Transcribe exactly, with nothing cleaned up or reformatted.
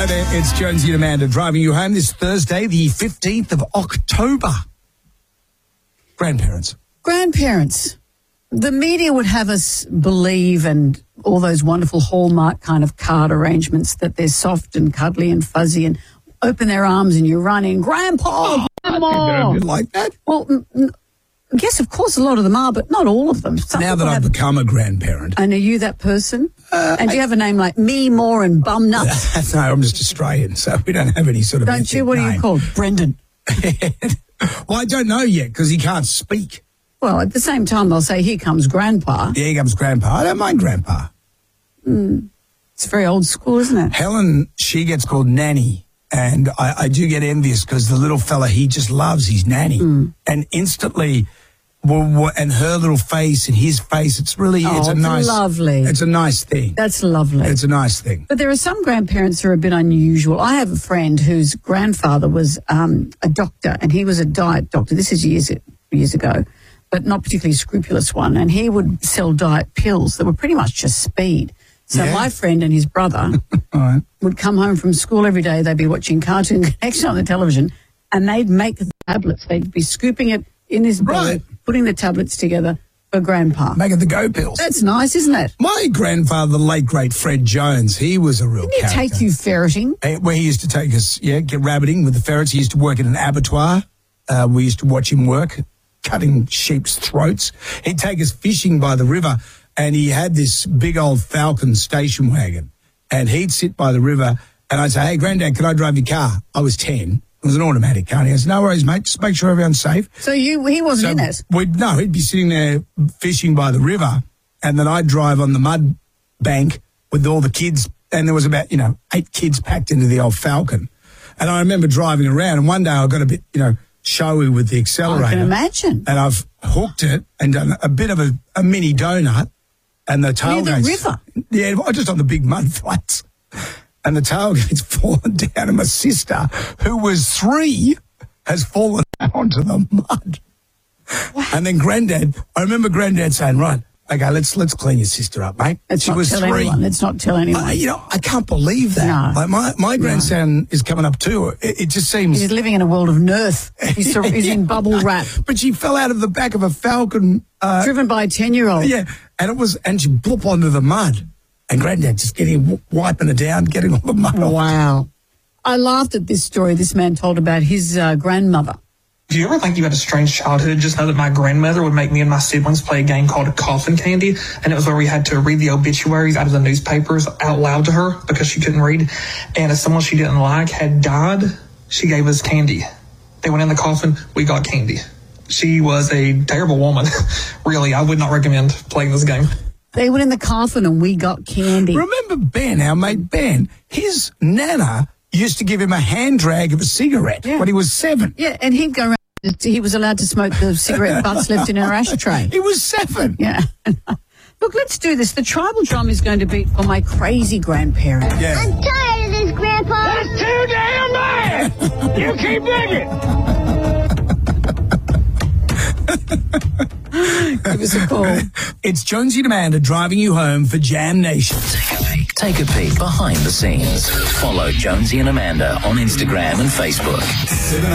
Hello there, it's Jonesy and Amanda driving you home this Thursday, the fifteenth of October. Grandparents. Grandparents. The media would have us believe, and all those wonderful Hallmark kind of card arrangements, that they're soft and cuddly and fuzzy and open their arms and you run in, Grandpa, Grandma. You like that? Well, n- n- yes, of course, a lot of them are, but not all of them. Some Now that people I've have- become a grandparent. And are you that person? Uh, and do you have a name like Me, More and Bum Nuts? No, I'm just Australian, so we don't have any sort of... Don't you? What are you name. called? Brendan. Well, I don't know yet because he can't speak. Well, at the same time, they'll say, here comes Grandpa. Yeah, here comes Grandpa. I don't mind Grandpa. Mm. It's very old school, isn't it? Helen, she gets called Nanny, and I, I do get envious because the little fella, he just loves his nanny. Mm. And instantly, well, well, and her little face and his face, it's really, Oh, it's a it's nice... lovely. It's a nice thing. That's lovely. It's a nice thing. But there are some grandparents who are a bit unusual. I have a friend whose grandfather was um, a doctor, and he was a diet doctor. This is years years ago, but not particularly scrupulous one. And he would sell diet pills that were pretty much just speed. So Yeah. my friend and his brother All right. would come home from school every day. They'd be watching Cartoon Connection on the television, and they'd make the tablets. They'd be scooping it in his belly, Right. putting the tablets together for Grandpa. Make it the go pills. That's nice, isn't it? My grandfather, the late great Fred Jones, he was a real Didn't he character. take you ferreting? Eh, Where he used to take us, yeah, get rabbiting with the ferrets. He used to work in an abattoir. Uh, we used to watch him work, cutting sheep's throats. He'd take us fishing by the river, and he had this big old Falcon station wagon. And he'd sit by the river, and I'd say, hey, Granddad, can I drive your car? I was ten. It was an automatic car. And he goes, no worries, mate. Just make sure everyone's safe. So you, he wasn't in it. We'd, no, he'd be sitting there fishing by the river, and then I'd drive on the mud bank with all the kids, and there was about, you know, eight kids packed into the old Falcon. And I remember driving around, and one day I got a bit, you know, showy with the accelerator. I can imagine. And I've hooked it and done a bit of a, a mini donut, and the tailgates... Near the river? Yeah, just on the big mud flats. And the tailgate's fallen down, and my sister, who was three, has fallen out onto the mud. Wow. And then Granddad, I remember Granddad saying, right, okay, let's let's clean your sister up, mate. Let's she not was tell three. anyone. Let's not tell anyone. I, you know, I can't believe that. No. Like my, my grandson is coming up too. It, it just seems... He's living in a world of Nerf. He's, sur- he's in bubble wrap. But she fell out of the back of a Falcon. Uh, Driven by a ten-year-old. yeah, and it was, and she bloop onto the mud. And Granddad just getting, wiping it down, getting all the mud off. Wow. I laughed at this story this man told about his uh, grandmother. If you ever think you had a strange childhood, just know that my grandmother would make me and my siblings play a game called Coffin Candy, and it was where we had to read the obituaries out of the newspapers out loud to her because she couldn't read. And if someone she didn't like had died, she gave us candy. They went in the coffin, we got candy. She was a terrible woman. Really, I would not recommend playing this game. They went in the coffin and we got candy. Remember Ben, our mate Ben? His nana used to give him a hand drag of a cigarette Yeah. when he was seven. Yeah, and he'd go around. He was allowed to smoke the cigarette butts left in her ashtray. He was seven. Yeah. Look, let's do this. The tribal drum is going to beat for my crazy grandparent. Yeah. I'm tired of this, Grandpa. That's too damn bad! You keep digging! Give us a call. It's Jonesy and Amanda driving you home for Jam Nation. Take a peek. Take a peek behind the scenes. Follow Jonesy and Amanda on Instagram and Facebook.